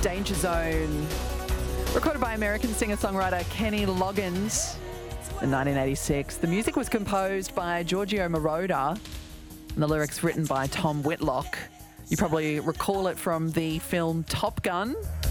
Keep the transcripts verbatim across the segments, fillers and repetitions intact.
Danger Zone. Recorded by American singer-songwriter Kenny Loggins in nineteen eighty-six. The music was composed by Giorgio Moroder and the lyrics written by Tom Whitlock. You probably recall it from the film Top Gun.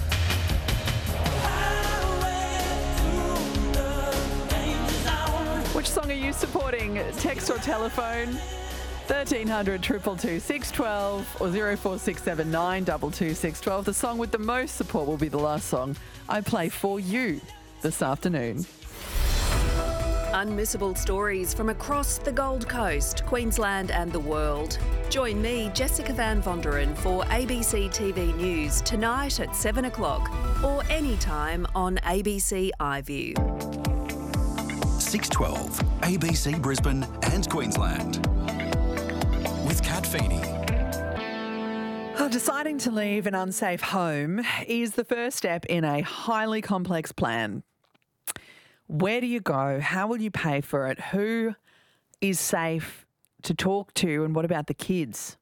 Which song are you supporting? Text or telephone? thirteen hundred, two two two, six one two or zero four six seven nine two two six one two. The song with the most support will be the last song I play for you this afternoon. Unmissable stories from across the Gold Coast, Queensland and the world. Join me, Jessica Van Vonderen, for A B C T V News tonight at seven o'clock or anytime on A B C iView. six twelve, A B C Brisbane and Queensland. With Kat Feeney. Oh, deciding to leave an unsafe home is the first step in a highly complex plan. Where do you go? How will you pay for it? Who is safe to talk to? And what about the kids?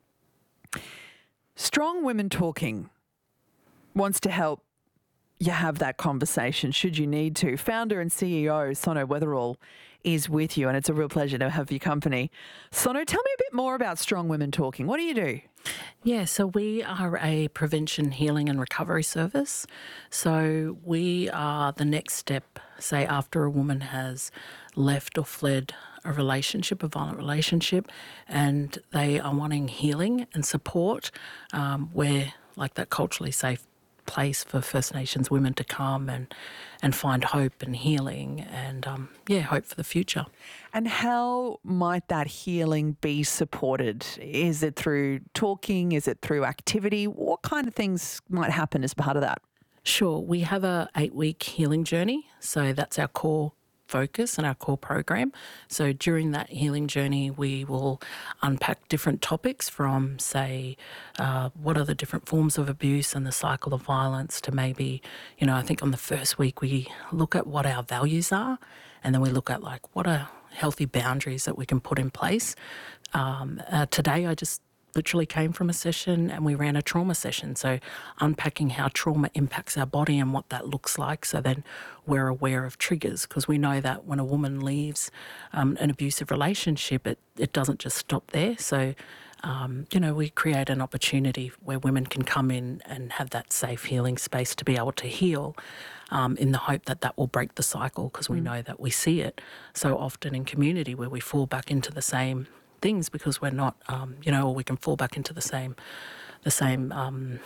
Strong Women Talking wants to help you have that conversation should you need to. Founder and C E O Sono Weatherall is with you, and it's a real pleasure to have your company. Sono, tell me a bit more about Strong Women Talking. What do you do? Yeah, so we are a prevention, healing and recovery service. So we are the next step, say, after a woman has left or fled a relationship, a violent relationship, and they are wanting healing and support. Um, we're like that culturally safe place for First Nations women to come and and find hope and healing and, um, yeah, hope for the future. And how might that healing be supported? Is it through talking? Is it through activity? What kind of things might happen as part of that? Sure. We have a eight-week healing journey, so that's our core focus and our core program. So during that healing journey, we will unpack different topics from, say, uh, what are the different forms of abuse and the cycle of violence to maybe, you know, I think on the first week we look at what our values are, and then we look at like what are healthy boundaries that we can put in place. Um, uh, today I just literally came from a session and we ran a trauma session. So unpacking how trauma impacts our body and what that looks like. So then we're aware of triggers, because we know that when a woman leaves um, an abusive relationship, it, it doesn't just stop there. So, um, you know, we create an opportunity where women can come in and have that safe healing space to be able to heal um, in the hope that that will break the cycle, because we mm. know that we see it so often in community where we fall back into the same things because we're not, um, you know, or we can fall back into the same, the same um,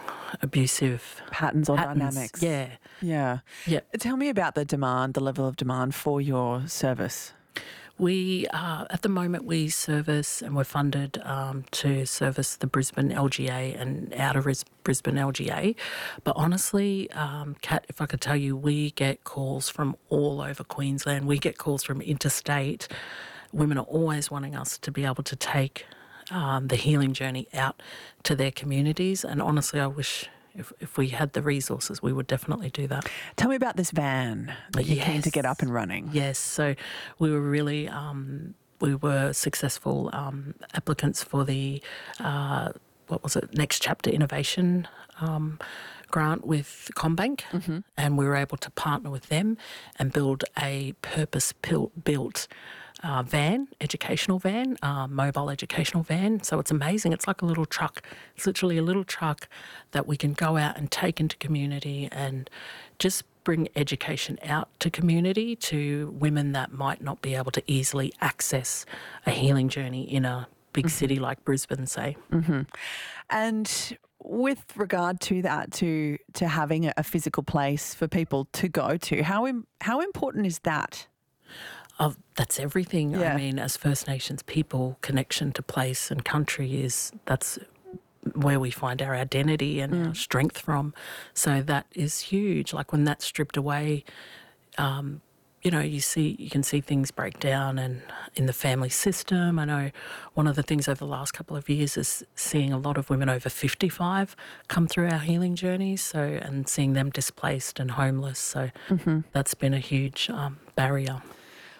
abusive patterns or patterns. dynamics. Yeah, yeah, yeah. Tell me about the demand, the level of demand for your service. We uh, at the moment we service and we're funded um, to service the Brisbane L G A and outer Brisbane L G A. But honestly, um, Kat, if I could tell you, we get calls from all over Queensland. We get calls from interstate. Women are always wanting us to be able to take um, the healing journey out to their communities. And honestly, I wish if, if we had the resources, we would definitely do that. Tell me about this van that you yes. came to get up and running. Yes. So we were really, um, we were successful um, applicants for the, uh, what was it, Next Chapter Innovation um, grant with CommBank, mm-hmm. and we were able to partner with them and build a purpose-built Uh, van, educational van, uh, mobile educational van. So it's amazing. It's like a little truck. It's literally a little truck that we can go out and take into community and just bring education out to community, to women that might not be able to easily access a healing journey in a big mm-hmm. city like Brisbane, say. Mm-hmm. And with regard to that, to to having a physical place for people to go to, how im- how important is that? Oh, that's everything. Yeah. I mean, as First Nations people, connection to place and country is, that's where we find our identity and mm. our strength from. So that is huge. Like when that's stripped away, um, you know, you see, you can see things break down, and in the family system. I know one of the things over the last couple of years is seeing a lot of women over fifty-five come through our healing journeys. So, and seeing them displaced and homeless. So mm-hmm. that's been a huge um, barrier.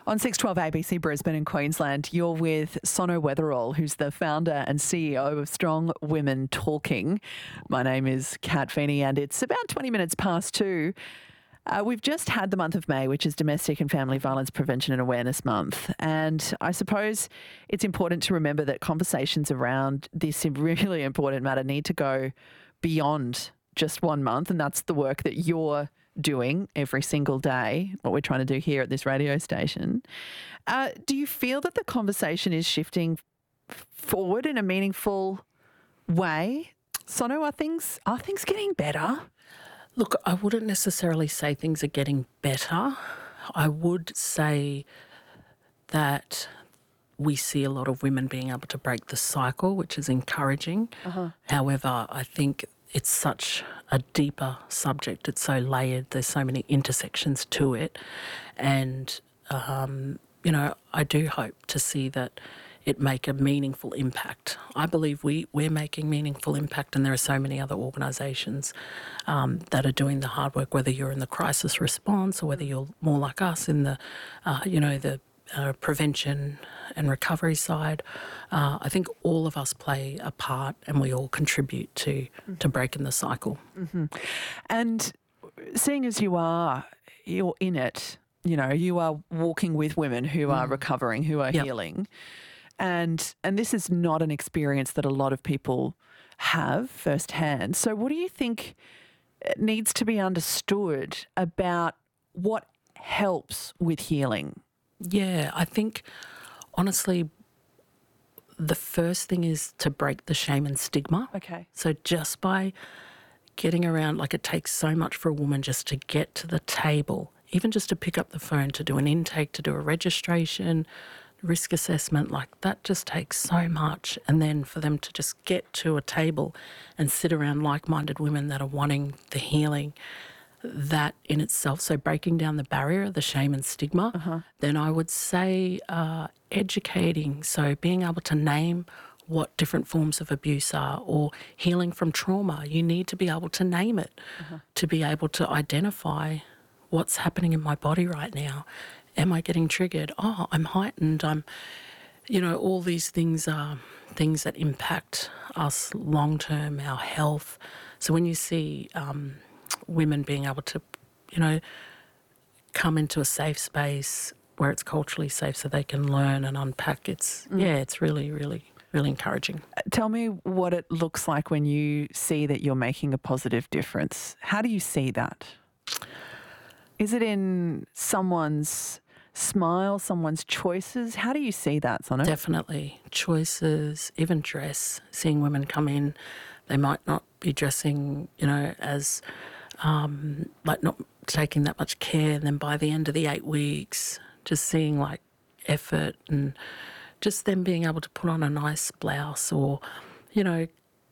On six twelve A B C Brisbane in Queensland, you're with Sono Weatherall, who's the founder and C E O of Strong Women Talking. My name is Kat Feeney, and it's about twenty minutes past two. Uh, we've just had the month of May, which is Domestic and Family Violence Prevention and Awareness Month. And I suppose it's important to remember that conversations around this really important matter need to go beyond just one month. And that's the work that you're doing every single day, what we're trying to do here at this radio station. Uh, do you feel that the conversation is shifting forward in a meaningful way? Sono, are things, are things getting better? Look, I wouldn't necessarily say things are getting better. I would say that we see a lot of women being able to break the cycle, which is encouraging. Uh-huh. However, I think it's such a deeper subject. It's so layered. There's so many intersections to it. And, um, you know, I do hope to see that it make a meaningful impact. I believe we, we're making meaningful impact, and there are so many other organisations um, that are doing the hard work, whether you're in the crisis response or whether you're more like us in the, uh, you know, the uh, prevention and recovery side. Uh, I think all of us play a part, and we all contribute to, mm-hmm. to breaking the cycle. Mm-hmm. And seeing as you are, you're in it, you know, you are walking with women who mm. are recovering, who are yep. healing. And and this is not an experience that a lot of people have firsthand. So what do you think needs to be understood about what helps with healing? Yeah, I think, honestly, the first thing is to break the shame and stigma. Okay. So just by getting around, like it takes so much for a woman just to get to the table, even just to pick up the phone, to do an intake, to do a registration, risk assessment, like that just takes so much. And then for them to just get to a table and sit around like-minded women that are wanting the healing, that in itself, so breaking down the barrier, the shame and stigma, uh-huh. then I would say uh, educating, so being able to name what different forms of abuse are, or healing from trauma. You need to be able to name it, uh-huh. to be able to identify what's happening in my body right now. Am I getting triggered? Oh, I'm heightened. I'm, you know, all these things are things that impact us long-term, our health. So when you see um, women being able to, you know, come into a safe space where it's culturally safe so they can learn and unpack, it's, mm. yeah, it's really, really, really encouraging. Tell me what it looks like when you see that you're making a positive difference. How do you see that? Is it in someone's smile, someone's choices? How do you see that, Sono? Definitely. Choices, even dress. Seeing women come in, they might not be dressing, you know, as, um, like not taking that much care. And then by the end of the eight weeks, just seeing like effort and just them being able to put on a nice blouse, or, you know,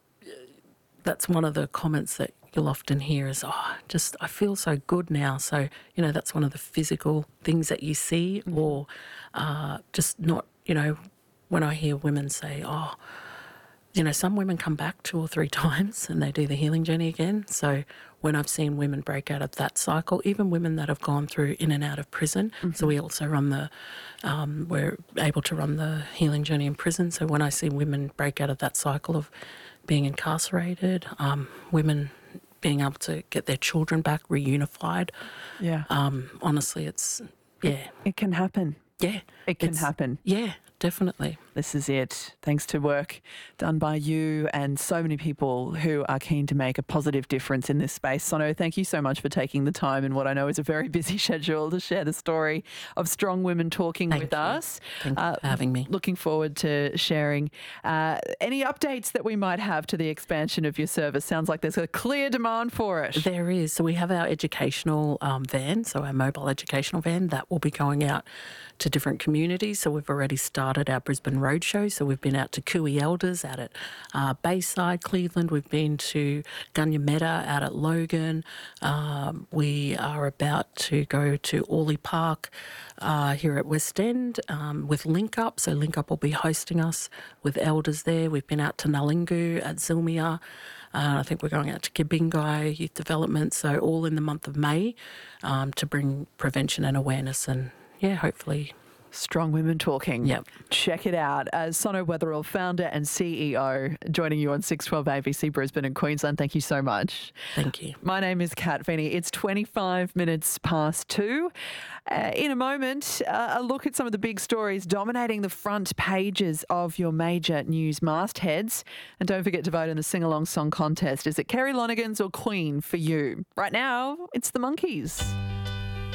that's one of the comments that you'll often hear is, oh, just I feel so good now. So, you know, that's one of the physical things that you see, mm-hmm. or uh, just not, you know, when I hear women say, oh, you know, some women come back two or three times and they do the healing journey again. So when I've seen women break out of that cycle, even women that have gone through in and out of prison, mm-hmm. so we also run the, um, we're able to run the healing journey in prison. So when I see women break out of that cycle of being incarcerated, um, women being able to get their children back reunified. Yeah. Um, honestly, it's, yeah. It, it can happen. Yeah. It can happen. Yeah, definitely. This is it. Thanks to work done by you and so many people who are keen to make a positive difference in this space. Sono, thank you so much for taking the time in what I know is a very busy schedule to share the story of Strong Women Talking thank with you. us. Thank you uh, for having me. Looking forward to sharing uh, any updates that we might have to the expansion of your service. Sounds like there's a clear demand for it. There is. So we have our educational um, van, so our mobile educational van, that will be going out to different communities. So we've already started our Brisbane Roadshow. So we've been out to Cooey Elders, out at uh, Bayside, Cleveland. We've been to Gunyametta, out at Logan. Um, we are about to go to Orley Park uh, here at West End um, with Link Up. So Link Up will be hosting us with elders there. We've been out to Nalingu at Zilmia. Uh, I think we're going out to Kibingai Youth Development. So all in the month of May um, to bring prevention and awareness, and yeah, hopefully Strong Women Talking. Yep. Check it out. As Sono Weatherall, founder and C E O, joining you on six twelve A B C Brisbane and Queensland. Thank you so much. Thank you. My name is Kat Feeney. It's twenty-five minutes past two. Uh, in a moment, uh, a look at some of the big stories dominating the front pages of your major news mastheads. And don't forget to vote in the sing-along song contest. Is it Kerry Lonergan's or Queen for you? Right now, it's the Monkees.